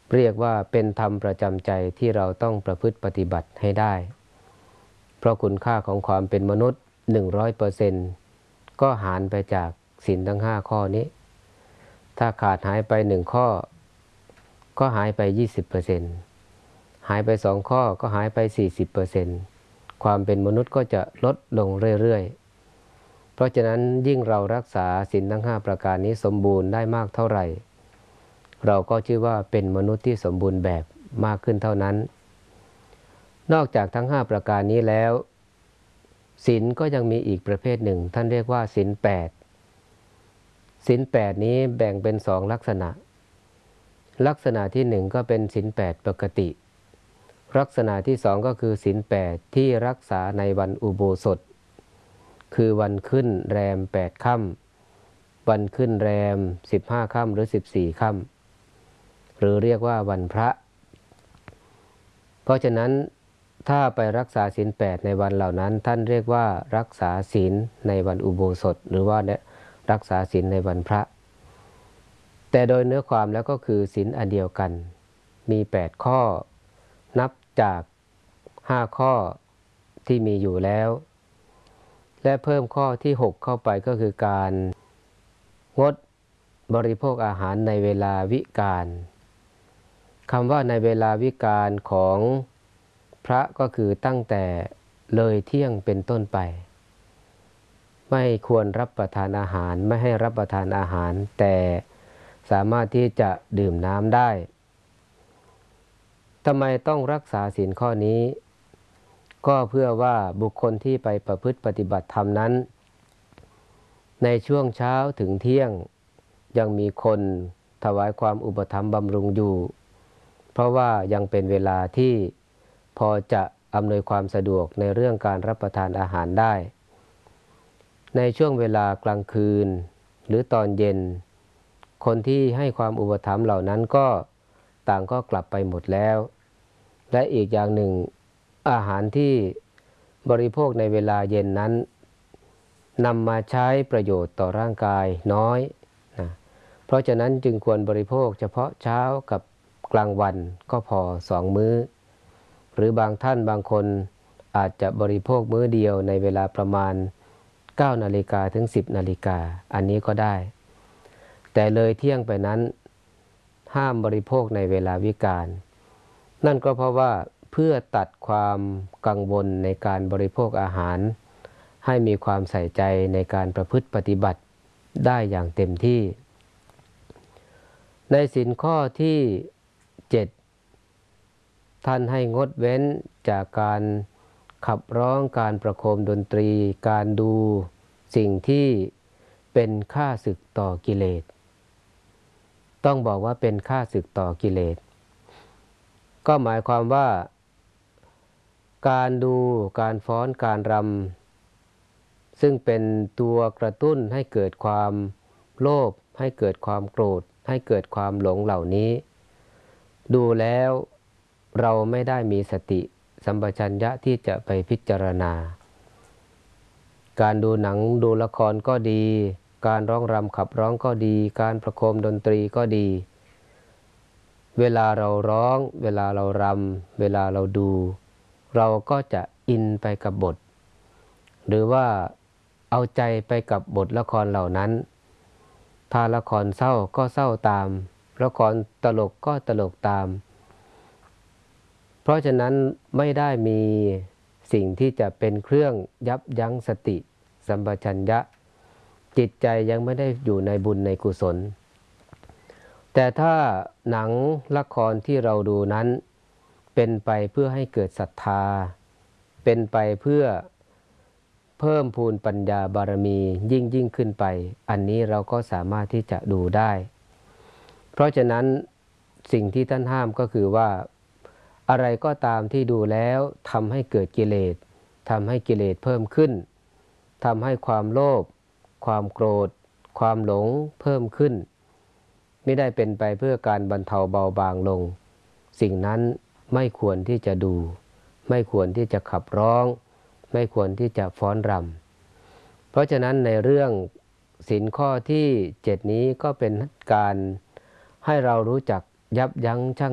เรียกว่าเป็นธรรมประจำใจที่เราต้องประพฤติปฏิบัติให้ได้เพราะคุณค่าของความเป็นมนุษย์ 100% ก็หารไปจากศีลทั้ง5ข้อนี้ถ้าขาดหายไป1ข้อก็หายไป 20% หายไป2ข้อก็หายไป 40% ความเป็นมนุษย์ก็จะลดลงเรื่อยๆเพราะฉะนั้นยิ่งเรารักษาศีลทั้ง5ประการนี้สมบูรณ์ได้มากเท่าไหร่เราก็ชื่อว่าเป็นมนุษย์ที่สมบูรณ์แบบมากขึ้นเท่านั้นนอกจากทั้ง5ประการนี้แล้วศีลก็ยังมีอีกประเภทหนึ่งท่านเรียกว่าศีล8ศีล8นี้แบ่งเป็น2ลักษณะลักษณะที่1ก็เป็นศีล8ปกติลักษณะที่2ก็คือศีล8ที่รักษาในวันอุโบสถคือวันขึ้นแรม8ค่ำวันขึ้นแรม15ค่ำหรือ14ค่ำหรือเรียกว่าวันพระเพราะฉะนั้นถ้าไปรักษาศีล8ในวันเหล่านั้นท่านเรียกว่ารักษาศีลในวันอุโบสถหรือว่ารักษาศีลในวันพระแต่โดยเนื้อความแล้วก็คือศีลอันเดียวกันมี8ข้อนับจาก5ข้อที่มีอยู่แล้วและเพิ่มข้อที่6เข้าไปก็คือการงดบริโภคอาหารในเวลาวิกาลคำว่าในเวลาวิกาลของพระก็คือตั้งแต่เลยเที่ยงเป็นต้นไปไม่ควรรับประทานอาหารไม่ให้รับประทานอาหารแต่สามารถที่จะดื่มน้ำได้ทำไมต้องรักษาศีลข้อนี้ก็เพื่อว่าบุคคลที่ไปประพฤติปฏิบัติธรรมนั้นในช่วงเช้าถึงเที่ยงยังมีคนถวายความอุปถัมภ์บำรุงอยู่เพราะว่ายังเป็นเวลาที่พอจะอำนวยความสะดวกในเรื่องการรับประทานอาหารได้ในช่วงเวลากลางคืนหรือตอนเย็นคนที่ให้ความอุปถัมภ์เหล่านั้นก็ต่างก็กลับไปหมดแล้วและอีกอย่างหนึ่งอาหารที่บริโภคในเวลาเย็นนั้นนำมาใช้ประโยชน์ต่อร่างกายน้อยนะเพราะฉะนั้นจึงควรบริโภคเฉพาะเช้ากับกลางวันก็พอ2มื้อหรือบางท่านบางคนอาจจะบริโภคมื้อเดียวในเวลาประมาณ9 นาฬิกาถึง10 นาฬิกาอันนี้ก็ได้แต่เลยเที่ยงไปนั้นห้ามบริโภคในเวลาวิกาลนั่นก็เพราะว่าเพื่อตัดความกังวลในการบริโภคอาหารให้มีความใส่ใจในการประพฤติปฏิบัติได้อย่างเต็มที่ในศีลข้อที่7ท่านให้งดเว้นจากการขับร้องการประโคมดนตรีการดูสิ่งที่เป็นข้าศึกต่อกิเลสต้องบอกว่าเป็นข้าศึกต่อกิเลสก็หมายความว่าการดูการฟ้อนการรำซึ่งเป็นตัวกระตุ้นให้เกิดความโลภให้เกิดความโกรธให้เกิดความหลงเหล่านี้ดูแล้วเราไม่ได้มีสติสัมปชัญญะที่จะไปพิจารณาการดูหนังดูละครก็ดีการร้องรำขับร้องก็ดีการประโคมดนตรีก็ดีเวลาเราร้องเวลาเรารำเวลาเราดูเราก็จะอินไปกับบทหรือว่าเอาใจไปกับบทละครเหล่านั้นถ้าละครเศร้าก็เศร้าตามละครตลกก็ตลกตามเพราะฉะนั้นไม่ได้มีสิ่งที่จะเป็นเครื่องยับยั้งสติสัมปชัญญะจิตใจยังไม่ได้อยู่ในบุญในกุศลแต่ถ้าหนังละครที่เราดูนั้นเป็นไปเพื่อให้เกิดศรัทธาเป็นไปเพื่อเพิ่มพูนปัญญาบารมียิ่งขึ้นไปอันนี้เราก็สามารถที่จะดูได้เพราะฉะนั้นสิ่งที่ท่านห้ามก็คือว่าอะไรก็ตามที่ดูแล้วทำให้เกิดกิเลสทำให้กิเลสเพิ่มขึ้นทำให้ความโลภความโกรธความหลงเพิ่มขึ้นไม่ได้เป็นไปเพื่อการบรรเทาเบาบางลงสิ่งนั้นไม่ควรที่จะดูไม่ควรที่จะขับร้องไม่ควรที่จะฟ้อนรำเพราะฉะนั้นในเรื่องศีลข้อที่7นี้ก็เป็นการให้เรารู้จักยับยั้งชั่ง